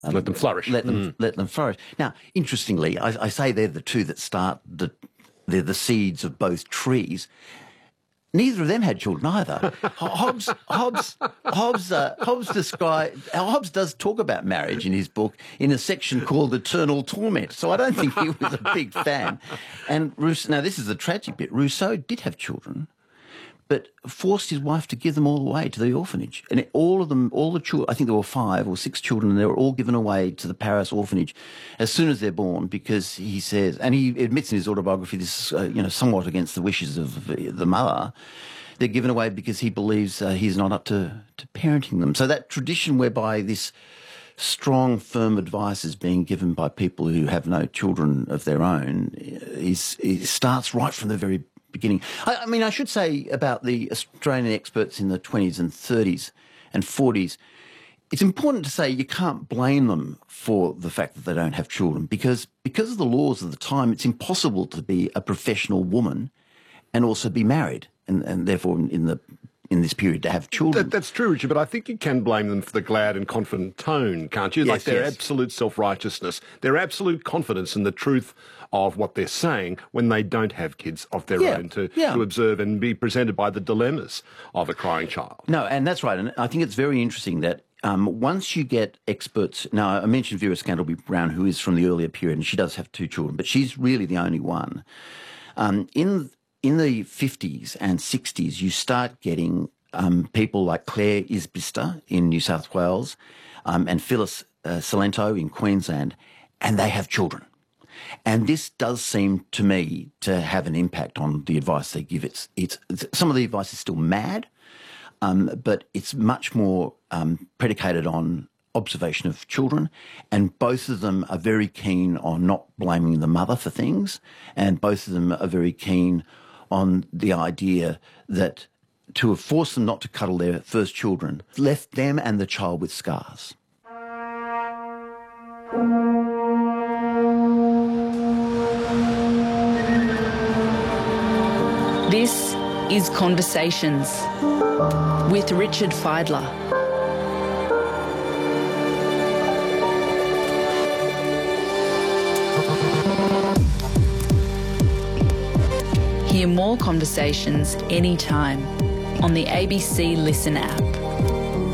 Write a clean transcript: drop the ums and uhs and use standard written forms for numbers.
let them flourish. Let them flourish. Now, interestingly, I say they're the two that start they're the seeds of both trees. Neither of them had children either. Hobbes does talk about marriage in his book in a section called Eternal Torment. So I don't think he was a big fan. And Rousseau, now this is the tragic bit. Rousseau did have children, but forced his wife to give them all away to the orphanage. And all the children, I think there were 5 or 6 children, and they were all given away to the Paris orphanage as soon as they're born, because he says, and he admits in his autobiography, this is somewhat against the wishes of the mother, they're given away because he believes he's not up to parenting them. So that tradition whereby this strong, firm advice is being given by people who have no children of their own starts right from the very beginning. I mean, I should say about the Australian experts in the 20s and 30s and 40s, it's important to say you can't blame them for the fact that they don't have children, because of the laws of the time, it's impossible to be a professional woman and also be married, and therefore in this period to have children. That's true, Richard, but I think you can blame them for the glad and confident tone, can't you? Yes, like their absolute self-righteousness, their absolute confidence in the truth of what they're saying when they don't have kids of their own to observe and be presented by the dilemmas of a crying child. No, and that's right. And I think it's very interesting that once you get experts... Now, I mentioned Vera Scantlebury-Brown, who is from the earlier period, and she does have 2 children, but she's really the only one. In the 50s and 60s, you start getting people like Claire Isbister in New South Wales and Phyllis Salento in Queensland, and they have children. And this does seem to me to have an impact on the advice they give. It's some of the advice is still mad, but it's much more predicated on observation of children, and both of them are very keen on not blaming the mother for things, and both of them are very keen on the idea that to have forced them not to cuddle their first children left them and the child with scars. This is Conversations with Richard Fidler. Hear more conversations anytime on the ABC Listen app.